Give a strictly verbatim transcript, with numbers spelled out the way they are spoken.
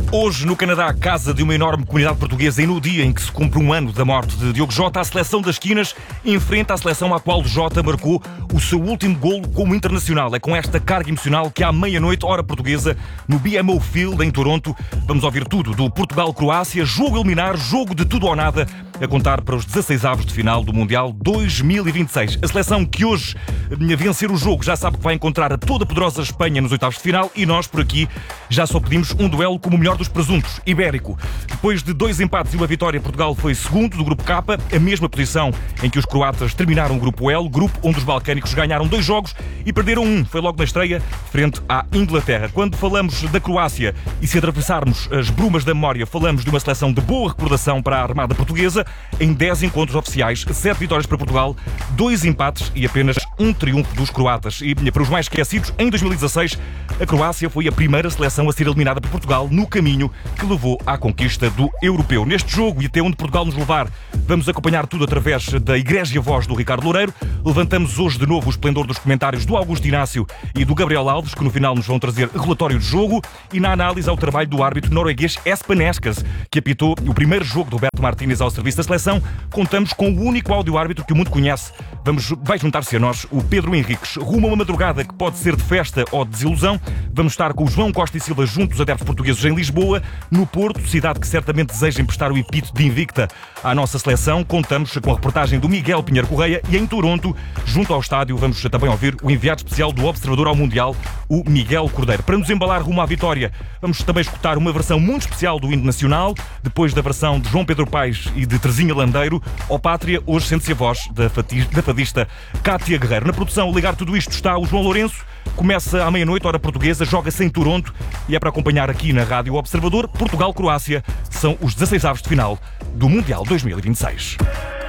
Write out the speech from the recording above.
Hoje, no Canadá, casa de uma enorme comunidade portuguesa, e no dia em que se cumpre um ano da morte de Diogo Jota, a seleção das Quinas enfrenta a seleção à qual Jota marcou o seu último golo como internacional. É com esta carga emocional que à meia-noite, hora portuguesa, no B M O Field, em Toronto, vamos ouvir tudo do Portugal-Croácia, jogo eliminar, jogo de tudo ou nada, a contar para os dezasseisavos de final do Mundial dois mil e vinte e seis. A seleção que hoje vencer o jogo já sabe que vai encontrar a toda poderosa Espanha nos oitavos de final, e nós, por aqui, já só pedimos um duelo como o melhor dos presuntos, ibérico. Depois de dois empates e uma vitória, Portugal foi segundo do grupo K, a mesma posição em que os croatas terminaram o grupo L, grupo onde os balcânicos ganharam dois jogos e perderam um. Foi logo na estreia, frente à Inglaterra. Quando falamos da Croácia e se atravessarmos as brumas da memória, falamos de uma seleção de boa recordação para a Armada Portuguesa. Em dez encontros oficiais, sete vitórias para Portugal, dois empates e apenas um triunfo dos croatas. E para os mais esquecidos, em dois mil e dezasseis, a Croácia foi a primeira seleção a ser eliminada por Portugal no caminho que levou à conquista do europeu. Neste jogo, e até onde Portugal nos levar, vamos acompanhar tudo através da Igreja Voz do Ricardo Loureiro. Levantamos hoje de novo o esplendor dos comentários do Augusto Inácio e do Gabriel Alves, que no final nos vão trazer relatório de jogo, e na análise ao trabalho do árbitro norueguês Espen Eskes, que apitou o primeiro jogo do Beto Martínez ao serviço da seleção. Contamos com o único áudio-árbitro que o mundo conhece. Vamos, vai juntar-se a nós o Pedro Henriques. Rumo a uma madrugada que pode ser de festa ou de desilusão. Vamos estar com o João Costa e Silva junto aos adeptos portugueses em Lisboa, no Porto, cidade que certamente deseja emprestar o epíteto de invicta à nossa seleção. Contamos com a reportagem do Miguel Pinheiro Correia, e em Toronto, junto ao estádio, vamos também ouvir o enviado especial do Observador ao Mundial, o Miguel Cordeiro. Para nos embalar rumo à vitória, vamos também escutar uma versão muito especial do hino nacional, depois da versão de João Pedro Paes e de Terezinha Landeiro. Ó Pátria, hoje sente-se a voz da fadista Cátia Guerreiro. Na produção, a ligar tudo isto, está o João Lourenço. Começa à meia-noite, hora portuguesa, joga-se em Toronto, e é para acompanhar aqui na Rádio Observador. Portugal-Croácia são os dezasseisavos de final do Mundial dois mil e vinte e seis.